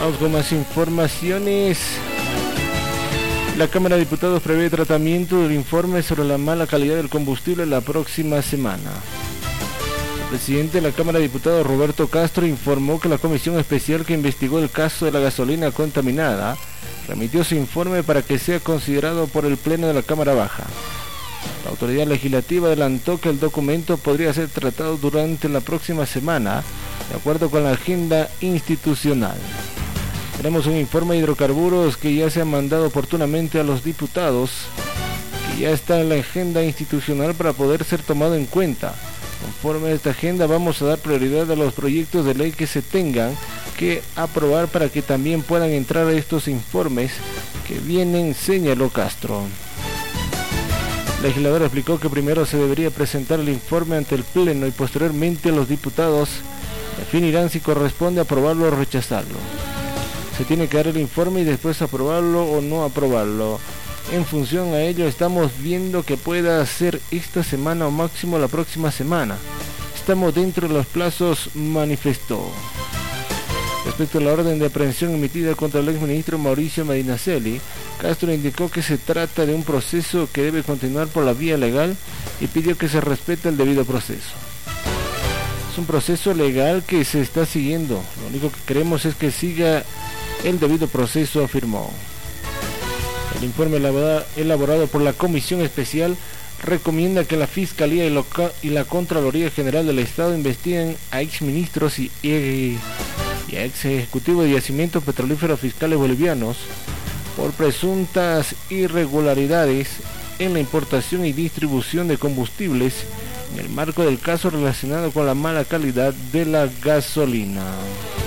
Vamos con más informaciones. La Cámara de Diputados prevé tratamiento del informe sobre la mala calidad del combustible la próxima semana. El presidente de la Cámara de Diputados, Roberto Castro, informó que la comisión especial que investigó el caso de la gasolina contaminada remitió su informe para que sea considerado por el Pleno de la Cámara Baja. La autoridad legislativa adelantó que el documento podría ser tratado durante la próxima semana, de acuerdo con la agenda institucional. Tenemos un informe de hidrocarburos que ya se ha mandado oportunamente a los diputados, que ya está en la agenda institucional para poder ser tomado en cuenta. Conforme a esta agenda vamos a dar prioridad a los proyectos de ley que se tengan que aprobar para que también puedan entrar a estos informes que vienen, señaló Castro. El legislador explicó que primero se debería presentar el informe ante el Pleno y posteriormente los diputados definirán si corresponde aprobarlo o rechazarlo. Se tiene que dar el informe y después aprobarlo o no aprobarlo. En función a ello estamos viendo que pueda ser esta semana o máximo la próxima semana. Estamos dentro de los plazos, manifestó. Respecto a la orden de aprehensión emitida contra el exministro Mauricio Medinaceli, Castro indicó que se trata de un proceso que debe continuar por la vía legal y pidió que se respete el debido proceso. Es un proceso legal que se está siguiendo. Lo único que queremos es que siga el debido proceso, afirmó. El informe elaborado por la Comisión Especial recomienda que la Fiscalía y la Contraloría General del Estado investiguen a exministros y a ex ejecutivos de yacimientos petrolíferos fiscales bolivianos por presuntas irregularidades en la importación y distribución de combustibles en el marco del caso relacionado con la mala calidad de la gasolina.